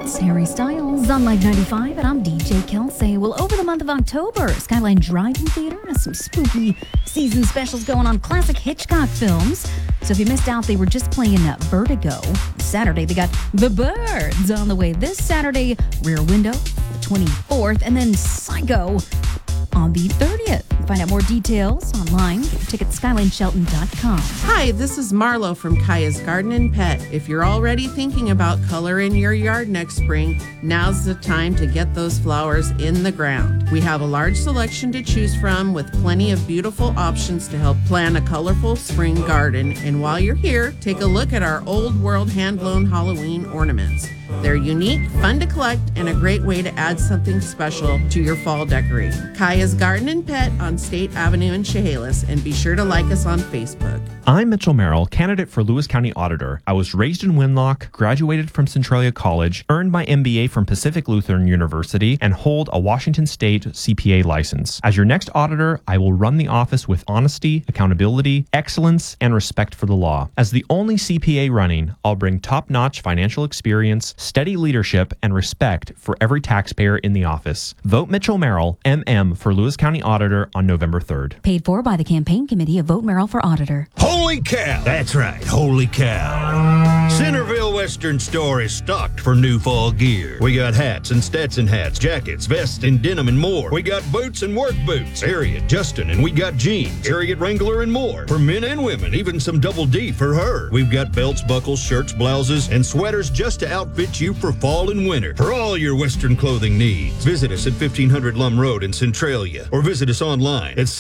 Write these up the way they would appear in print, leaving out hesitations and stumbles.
It's Harry Styles on Live 95, and I'm DJ Kelsey. Well, over the month of October, Skyline Drive-In Theater has some spooky season specials going on classic Hitchcock films. So if you missed out, they were just playing Vertigo. Saturday, they got The Birds on the way this Saturday, Rear Window, the 24th, and then Psycho on the 30th. Find out more details online. Get your tickets at SkylineShelton.com. Hi, this is Marlo from Kaya's Garden and Pet. If you're already thinking about color in your yard next spring, now's the time to get those flowers in the ground. We have a large selection to choose from with plenty of beautiful options to help plan a colorful spring garden. And while you're here, take a look at our Old World hand-blown Halloween ornaments. They're unique, fun to collect, and a great way to add something special to your fall decorating. Kaya's Garden and Pet on State Avenue in Chehalis, and be sure to like us on Facebook. I'm Mitchell Merrill, candidate for Lewis County Auditor. I was raised in Winlock, graduated from Centralia College, earned my MBA from Pacific Lutheran University, and hold a Washington State CPA license. As your next auditor, I will run the office with honesty, accountability, excellence, and respect for the law. As the only CPA running, I'll bring top-notch financial experience, steady leadership, and respect for every taxpayer in the office. Vote Mitchell Merrill, MM, for Lewis County Auditor on November 3rd. Paid for by the campaign committee of Vote Merrill for Auditor. Holy cow! That's right, holy cow. Centerville Western Store is stocked for new fall gear. We got hats and Stetson hats, jackets, vests, and denim and more. We got boots and work boots, Harriet, Justin, and we got jeans, Harriet Wrangler, and more. For men and women, even some double D for her. We've got belts, buckles, shirts, blouses, and sweaters just to outfit you for fall and winter. For all your Western clothing needs, visit us at 1500 Lum Road in Centralia or visit us online at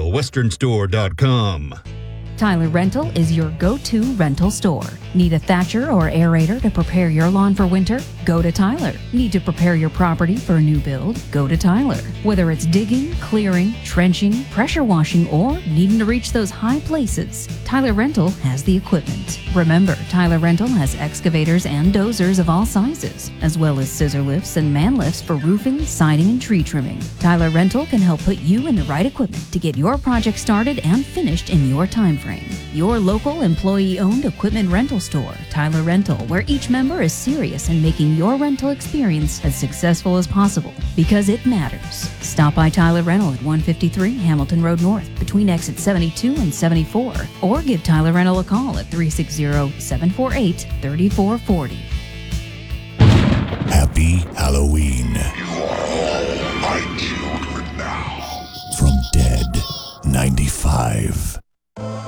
CentervilleWesternStore.com. Tyler Rental is your go-to rental store. Need a thatcher or aerator to prepare your lawn for winter? Go to Tyler. Need to prepare your property for a new build? Go to Tyler. Whether it's digging, clearing, trenching, pressure washing, or needing to reach those high places, Tyler Rental has the equipment. Remember, Tyler Rental has excavators and dozers of all sizes, as well as scissor lifts and man lifts for roofing, siding, and tree trimming. Tyler Rental can help put you in the right equipment to get your project started and finished in your time frame. Your local employee-owned equipment rental store, Tyler Rental, where each member is serious in making your rental experience as successful as possible, because it matters. Stop by Tyler Rental at 153 Hamilton Road North between exit 72 and 74, or give Tyler Rental a call at 360-748-3440. Happy Halloween. You are all my children now. From Dead 95.